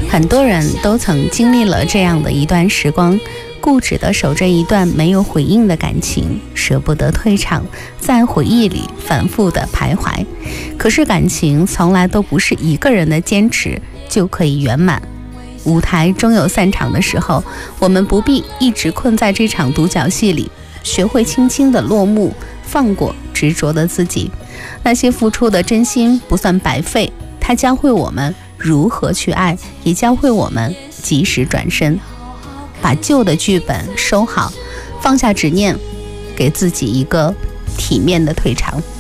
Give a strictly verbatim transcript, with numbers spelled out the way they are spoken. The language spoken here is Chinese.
很多人都曾经历了这样的一段时光，固执地守着一段没有回应的感情，舍不得退场，在回忆里反复地徘徊。可是感情从来都不是一个人的坚持就可以圆满，舞台终有散场的时候，我们不必一直困在这场独角戏里，学会轻轻的落幕，放过执着的自己。那些付出的真心不算白费，它教会我们如何去爱，也教会我们及时转身。把旧的剧本收好，放下执念，给自己一个体面的退场。